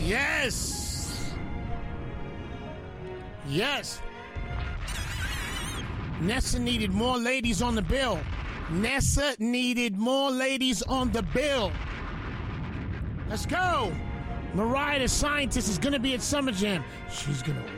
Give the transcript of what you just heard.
Yes. Yes. Nessa needed more ladies on the bill. Nessa needed more ladies on the bill. Let's go. Mariah the Scientist is going to be at Summer Jam. She's going to